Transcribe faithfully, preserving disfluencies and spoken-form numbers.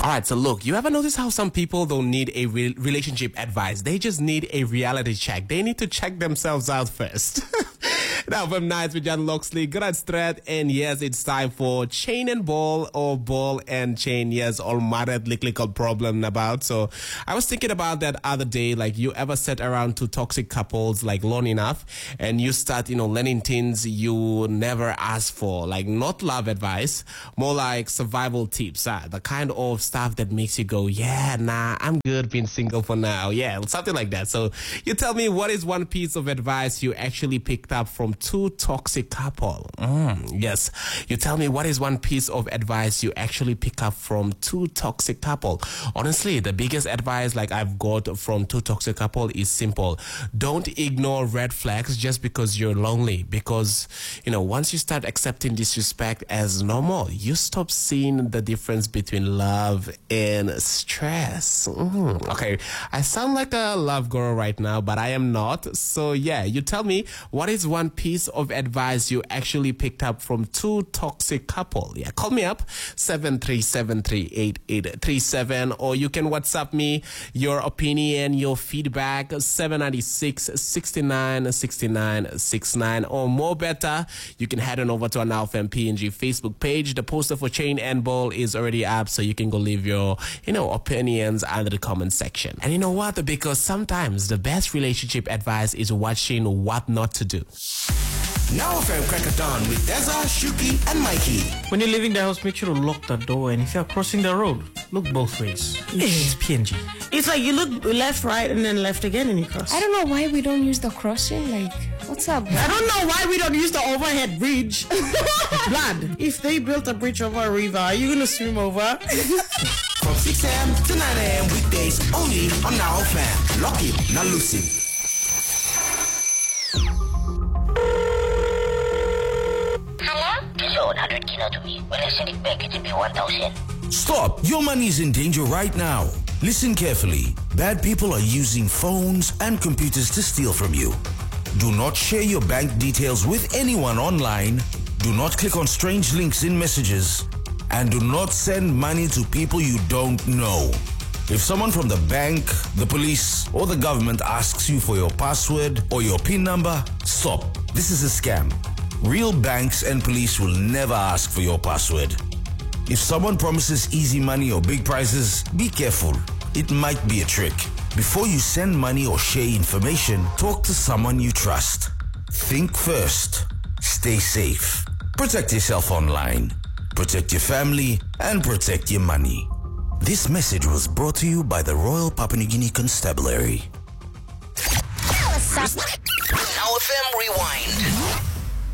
All right, so look, you ever notice how some people don't need a re- relationship advice? They just need a reality check. They need to check themselves out first. Now from Nights with John Loxley, good at Strat, and yes, it's time for Chain and Ball, or Ball and Chain. Yes, all married little problem about. So I was thinking about that other day, like you ever sat around two toxic couples like long enough and you start, you know, learning things you never asked for, like not love advice, more like survival tips, uh, the kind of stuff that makes you go, yeah, nah, I'm good being single for now. Yeah, something like that. So you tell me, what is one piece of advice you actually picked up from two toxic couple? Mm, yes. You tell me, what is one piece of advice you actually pick up from two toxic couple? Honestly, the biggest advice like I've got from two toxic couple is simple. Don't ignore red flags just because you're lonely. Because, you know, once you start accepting disrespect as normal, you stop seeing the difference between love and stress. Mm. Okay, I sound like a love girl right now, but I am not. So yeah, you tell me, what is one piece of advice you actually picked up from two toxic couple? Yeah, call me up, seven three seven three eight eight three seven, or you can WhatsApp me your opinion, your feedback, seven nine six, six nine six nine six nine, or more better, you can head on over to our Now F M P N G Facebook page. The poster for Chain and Ball is already up, so you can go leave your, you know, opinions under the comment section. And you know what? Because sometimes the best relationship advice is watching what not to do. Now F M Crackathon with Deza, Shuki, and Mikey. When you're leaving the house, make sure to lock the door, and if you're crossing the road, look both ways. It's P N G. It's like you look left, right, and then left again, and you cross. I don't know why we don't use the crossing. Like, what's up? I don't know why we don't use the overhead bridge. Blood. If they built a bridge over a river, are you gonna swim over? From six a.m. to nine a.m. weekdays, only on Now F M. Lock it, not lose it. one hundred kilo to me. When I send it back, it will be one thousand. Stop! Your money is in danger right now. Listen carefully. Bad people are using phones and computers to steal from you. Do not share your bank details with anyone online. Do not click on strange links in messages. And do not send money to people you don't know. If someone from the bank, the police, or the government asks you for your password or your PIN number, stop. This is a scam. Real banks and police will never ask for your password. If someone promises easy money or big prizes, be careful. It might be a trick. Before you send money or share information, talk to someone you trust. Think first. Stay safe. Protect yourself online. Protect your family and protect your money. This message was brought to you by the Royal Papua New Guinea Constabulary. Now F M Rewind.